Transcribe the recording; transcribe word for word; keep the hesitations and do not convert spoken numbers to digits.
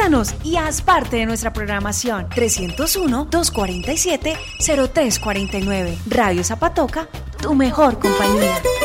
Llámanos y haz parte de nuestra programación. trescientos uno, doscientos cuarenta y siete, cero tres cuarenta y nueve. Radio Zapatoca, tu mejor compañía.